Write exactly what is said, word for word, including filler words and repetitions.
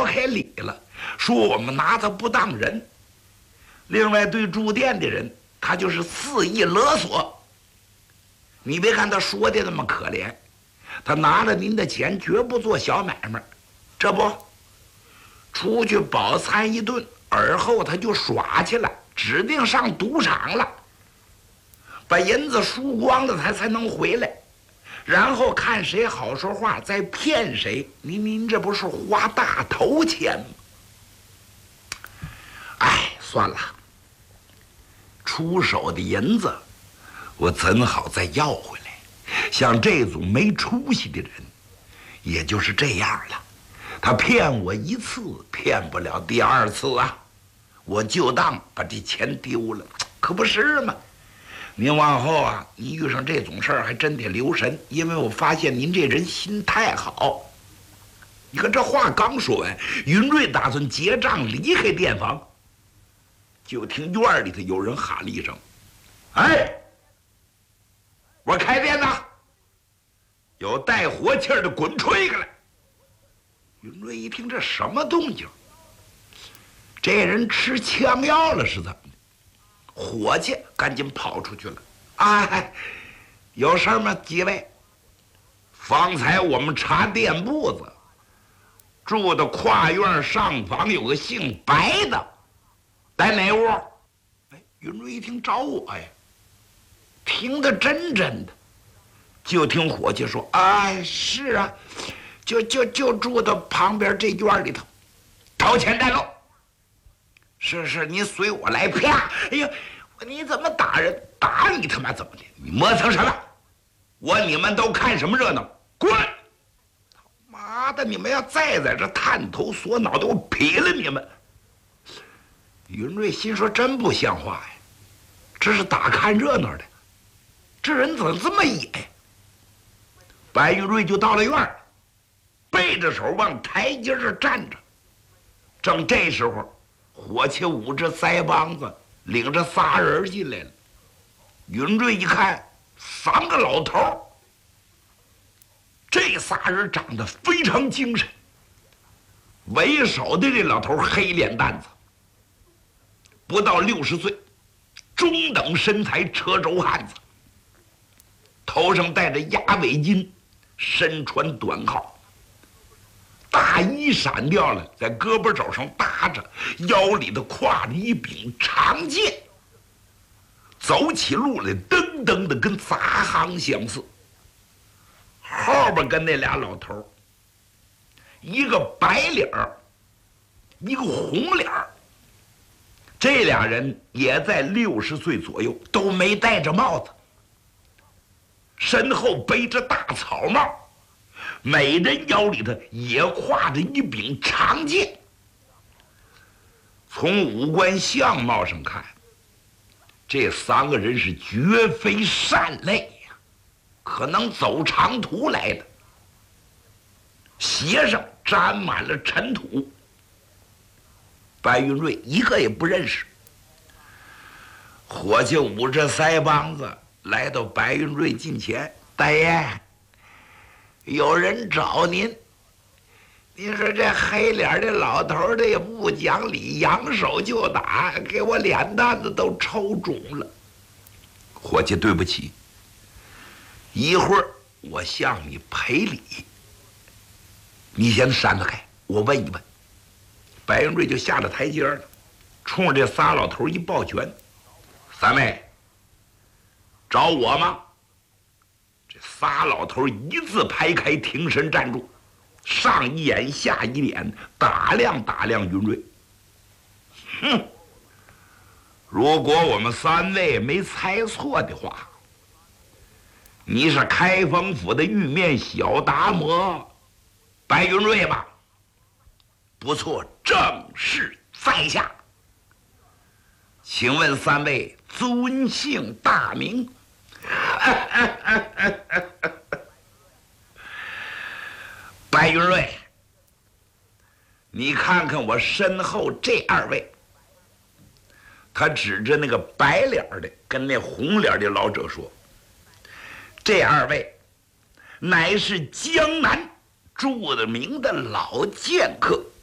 开理了，说我们拿他不当人。另外，对住店的人，他就是肆意勒索。你别看他说的那么可怜，他拿了您的钱，绝不做小买卖。这不，出去饱餐一顿，而后他就耍去了，指定上赌场了，把银子输光了，他才能回来。然后看谁好说话，再骗谁。您您这不是花大头钱吗？哎，算了，出手的银子，我怎好再要回来？像这种没出息的人，也就是这样了。他骗我一次，骗不了第二次啊！我就当把这钱丢了，可不是吗？您往后啊，您遇上这种事儿还真得留神，因为我发现您这人心太好。你看这话刚说完，云瑞打算结账离开店房，就听院里头有人喊了一声：“哎，我开店呢，有带火气儿的滚出去来！”云瑞一听这什么动静，这人吃枪药了是怎么的？伙计赶紧跑出去了。哎，有事吗？几位？方才我们查店铺子，住的跨院上房有个姓白的，在哪屋？哎，云瑞一听找我呀，听得真真的。就听伙计说：“哎，是啊，就就就住到旁边这院里头，掏钱带路。是是，你随我来。”啪！哎呀，你怎么打人？打你他妈怎么的？你磨蹭什么？我你们都看什么热闹？滚！他妈的，你们要再在这探头缩脑的，我劈了你们！云瑞心说：真不像话呀，这是打看热闹的，这人怎么这么野？白云瑞就到了院儿，背着手往台阶上站着。正这时候，伙计捂着腮帮子，领着仨人进来了。云瑞一看，三个老头儿，这仨人长得非常精神。为首的这老头黑脸蛋子，不到六十岁，中等身材，车轴汉子，头上戴着鸭尾巾，身穿短号，大衣闪掉了，在胳膊肘上搭着，腰里头挎着一柄长剑，走起路来噔噔的跟杂行相似。后边跟那俩老头，一个白脸儿，一个红脸儿，这俩人也在六十岁左右，都没戴着帽子，身后背着大草帽，每人腰里头也挎着一柄长剑。从五官相貌上看，这三个人是绝非善类呀，可能走长途来的，鞋上沾满了尘土。白云瑞一个也不认识。伙计捂着腮帮子来到白云瑞近前：“大爷，有人找您。您说这黑脸的老头的也不讲理，扬手就打，给我脸蛋子都抽肿了。”伙计，对不起，一会儿我向你赔礼。你先闪得开，我问一问。白云瑞就下了台阶了，冲着这仨老头一抱拳：“三位，找我吗？”这仨老头一字排开，挺身站住，上一眼下一眼，打量打量云瑞。哼，如果我们三位没猜错的话，你是开封府的玉面小达摩白云瑞吧？不错，正是在下。请问三位尊姓大名？白云瑞，你看看我身后这二位。他指着那个白脸的跟那红脸的老者说：“这二位乃是江南著名的老剑客